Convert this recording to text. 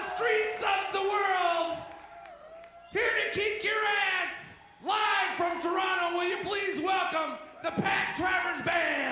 the streets of the world, here to kick your ass, live from Toronto, will you please welcome the Pat Travers Band?